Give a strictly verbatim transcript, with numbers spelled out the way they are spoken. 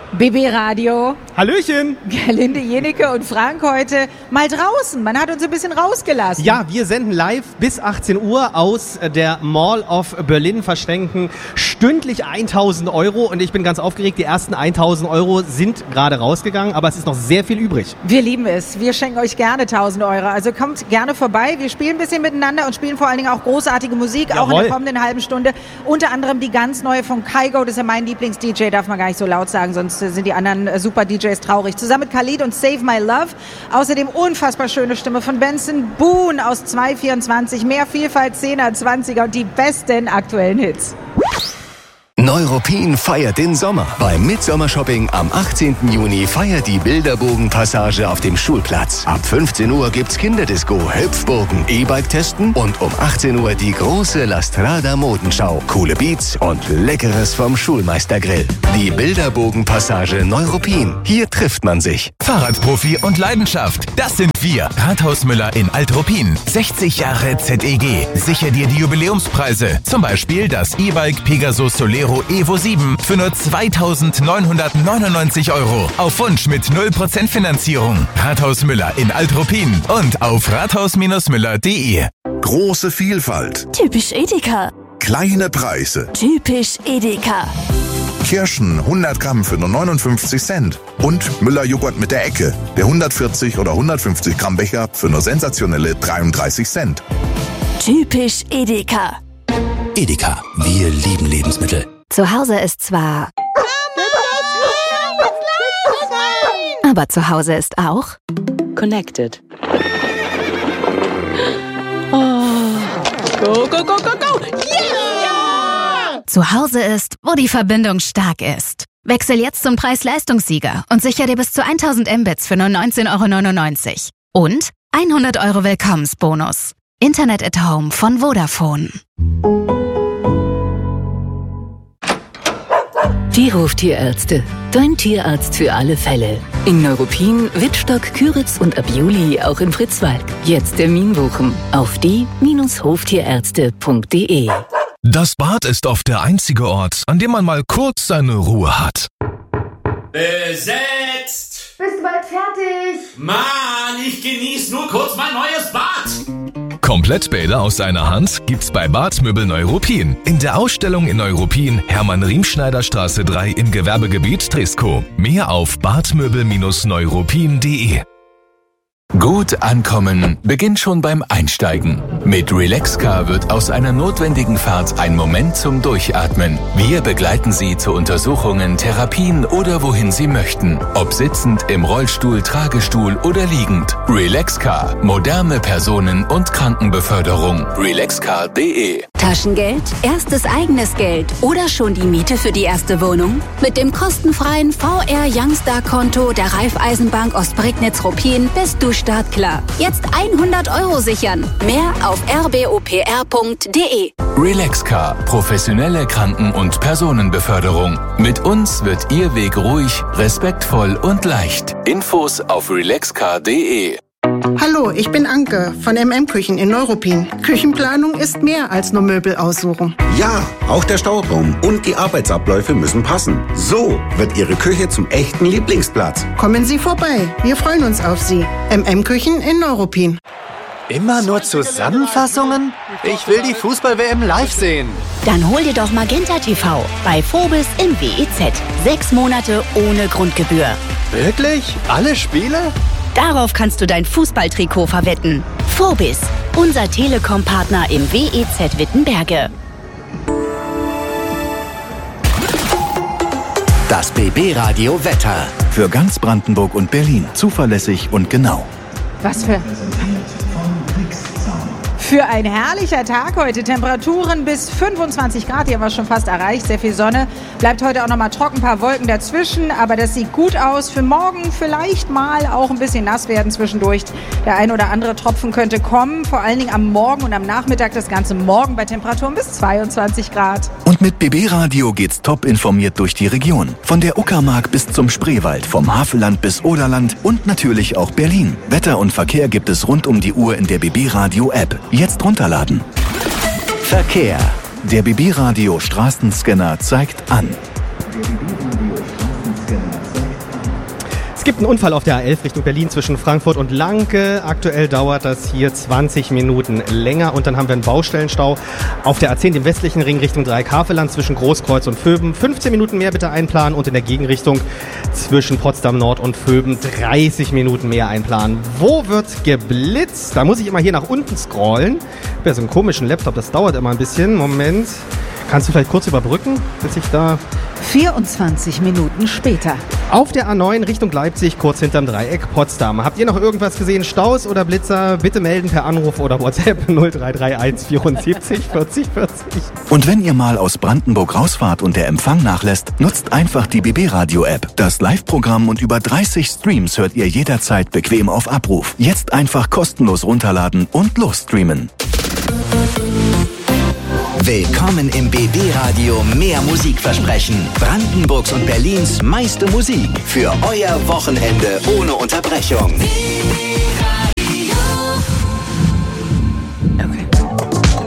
B B Radio. Hallöchen. Gerlinde Jenecke und Frank heute mal draußen. Man hat uns ein bisschen rausgelassen. Ja, wir senden live bis achtzehn Uhr aus der Mall of Berlin, verschenken stündlich tausend Euro und ich bin ganz aufgeregt. Die ersten tausend Euro sind gerade rausgegangen, aber es ist noch sehr viel übrig. Wir lieben es. Wir schenken euch gerne tausend Euro. Also kommt gerne vorbei. Wir spielen ein bisschen miteinander und spielen vor allen Dingen auch großartige Musik, Jawohl. Auch in der kommenden halben Stunde. Unter anderem die ganz neue von Kygo. Das ist ja mein Lieblings-D J, darf man gar nicht so laut sagen, sonst sind die anderen Super-D Js traurig. Zusammen mit Khalid und Save My Love. Außerdem unfassbar schöne Stimme von Benson Boone aus zwei vierundzwanzig. Mehr Vielfalt, zehner, zwanziger und die besten aktuellen Hits. Neuruppin feiert den Sommer. Beim Midsommershopping am achtzehnten Juni feiert die Bilderbogen-Passage auf dem Schulplatz. Ab fünfzehn Uhr gibt's Kinderdisco, Hüpfburgen, E-Bike testen und um achtzehn Uhr die große La Strada Modenschau. Coole Beats und Leckeres vom Schulmeistergrill. Die Bilderbogen-Passage Neuruppin. Hier trifft man sich. Fahrradprofi und Leidenschaft. Das sind wir. Rathaus Müller in Alt-Ruppin. sechzig Jahre Z E G. Sicher dir die Jubiläumspreise. Zum Beispiel das E-Bike Pegasus Solero Evo sieben für nur zweitausendneunhundertneunundneunzig Euro. Auf Wunsch mit null Prozent Finanzierung. Rathaus Müller in Alt-Ruppin und auf rathaus müller punkt de. Große Vielfalt. Typisch Edeka. Kleine Preise. Typisch Edeka. Kirschen hundert Gramm für nur neunundfünfzig Cent. Und Müller-Joghurt mit der Ecke. Der hundertvierzig oder hundertfünfzig Gramm Becher für nur sensationelle dreiunddreißig Cent. Typisch Edeka. Edeka, wir lieben Lebensmittel. Zu Hause ist zwar... Aber zu Hause ist auch... Connected. Oh. Go, go, go, go, go! Yeah! Zu Hause ist, wo die Verbindung stark ist. Wechsel jetzt zum Preis-Leistungssieger und sicher dir bis zu tausend Mbits für nur neunzehn Euro neunundneunzig. Und hundert Euro Willkommensbonus. Internet at Home von Vodafone. Die Hoftierärzte. Dein Tierarzt für alle Fälle. In Neuruppin, Wittstock, Küritz und ab Juli auch in Fritzwalk. Jetzt Termin buchen auf die Bindestrich hoftierärzte punkt de. Das Bad ist oft der einzige Ort, an dem man mal kurz seine Ruhe hat. Besetzt! Bist du bald fertig? Mann, ich genieße nur kurz mein neues Bad. Komplettbäder aus einer Hand gibt's bei Badmöbel Neuruppin. In der Ausstellung in Neuruppin, Hermann-Riemschneider-Straße drei im Gewerbegebiet Treskow. Mehr auf badmöbel Bindestrich neuruppin punkt de. Gut ankommen beginnt schon beim Einsteigen. Mit Relaxcar wird aus einer notwendigen Fahrt ein Moment zum Durchatmen. Wir begleiten Sie zu Untersuchungen, Therapien oder wohin Sie möchten. Ob sitzend, im Rollstuhl, Tragestuhl oder liegend. Relaxcar. Moderne Personen- und Krankenbeförderung. relaxcar punkt de. Taschengeld, erstes eigenes Geld oder schon die Miete für die erste Wohnung? Mit dem kostenfreien V R Youngstar-Konto der Raiffeisenbank Ostprignitz-Ruppin bist du startklar. Jetzt hundert Euro sichern. Mehr auf r b o p r punkt de. Relaxcar. Professionelle Kranken- und Personenbeförderung. Mit uns wird Ihr Weg ruhig, respektvoll und leicht. Infos auf relaxcar punkt de. Hallo, ich bin Anke von M M Küchen in Neuruppin. Küchenplanung ist mehr als nur Möbel aussuchen. Ja, auch der Stauraum und die Arbeitsabläufe müssen passen. So wird Ihre Küche zum echten Lieblingsplatz. Kommen Sie vorbei, wir freuen uns auf Sie. M M Küchen in Neuruppin. Immer nur Zusammenfassungen? Ich will die Fußball-W M live sehen. Dann hol dir doch Magenta T V bei Phobis im W E Z. Sechs Monate ohne Grundgebühr. Wirklich? Alle Spiele? Darauf kannst du dein Fußballtrikot verwetten. Phobis, unser Telekom-Partner im W E Z Wittenberge. Das B B Radio Wetter. Für ganz Brandenburg und Berlin. Zuverlässig und genau. Was für... Für ein herrlicher Tag heute. Temperaturen bis fünfundzwanzig Grad, die haben wir schon fast erreicht. Sehr viel Sonne. Bleibt heute auch noch mal trocken, ein paar Wolken dazwischen. Aber das sieht gut aus. Für morgen vielleicht mal auch ein bisschen nass werden zwischendurch. Der ein oder andere Tropfen könnte kommen. Vor allen Dingen am Morgen und am Nachmittag. Das Ganze morgen bei Temperaturen bis zweiundzwanzig Grad. Und mit B B Radio geht's top informiert durch die Region. Von der Uckermark bis zum Spreewald, vom Havelland bis Oderland und natürlich auch Berlin. Wetter und Verkehr gibt es rund um die Uhr in der B B Radio App. Jetzt runterladen. Verkehr. Der B B Radio Straßenscanner zeigt an. Ein Unfall auf der A elf Richtung Berlin zwischen Frankfurt und Lanke. Aktuell dauert das hier zwanzig Minuten länger. Und dann haben wir einen Baustellenstau auf der A zehn, dem westlichen Ring Richtung Dreieck-Havelland zwischen Großkreuz und Vöben. fünfzehn Minuten mehr bitte einplanen. Und in der Gegenrichtung zwischen Potsdam Nord und Vöben dreißig Minuten mehr einplanen. Wo wird geblitzt? Da muss ich immer hier nach unten scrollen. Ich habe ja so einen komischen Laptop, das dauert immer ein bisschen. Moment. Kannst du vielleicht kurz überbrücken, bis ich da... vierundzwanzig Minuten später. Auf der A neun Richtung Leipzig, kurz hinterm Dreieck Potsdam. Habt ihr noch irgendwas gesehen? Staus oder Blitzer? Bitte melden per Anruf oder WhatsApp null drei drei eins vierundsiebzig vierzig vierzig. Und wenn ihr mal aus Brandenburg rausfahrt und der Empfang nachlässt, nutzt einfach die B B Radio App. Das Live-Programm und über dreißig Streams hört ihr jederzeit bequem auf Abruf. Jetzt einfach kostenlos runterladen und losstreamen. Willkommen im B B-Radio Mehr Musikversprechen. Brandenburgs und Berlins meiste Musik für euer Wochenende ohne Unterbrechung.